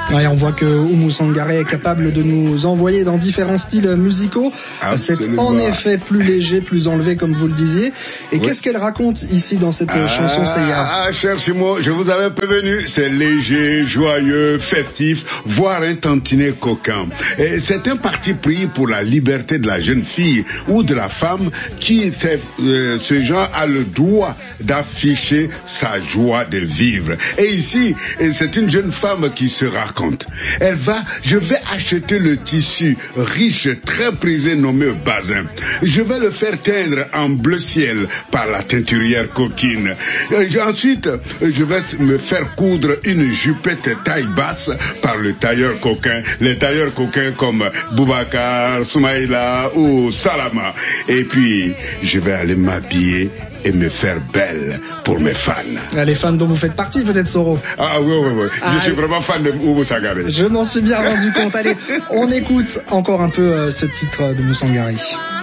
Ouais, on voit que Oumou Sangaré est capable de nous envoyer dans différents styles musicaux. C'est en effet plus léger, plus enlevé, comme vous le disiez. Et qu'est-ce qu'elle raconte ici dans cette chanson, Seiya? Cher Simon, je vous avais prévenu, c'est léger, joyeux, festif, voire un tantinet coquin. Et c'est un parti pris pour la liberté de la jeune fille ou de la femme qui, ce genre, a le droit d'afficher sa joie de vivre. Et ici, c'est une jeune femme qui se raconte. Je vais acheter le tissu riche, très prisé nommé basin. Je vais le faire teindre en bleu ciel par la teinturière coquine. Ensuite, je vais me faire coudre une jupette taille basse par le tailleur coquin. Les tailleurs coquins comme Boubacar, Soumaïla ou Salama. Et puis, je vais aller m'habiller et me faire belle pour mes fans. Les fans dont vous faites partie, peut-être, Soro. Ah oui. Je suis vraiment fan de Oumou Sangaré. Je m'en suis bien rendu compte. Allez, on écoute encore un peu ce titre de Oumou Sangaré.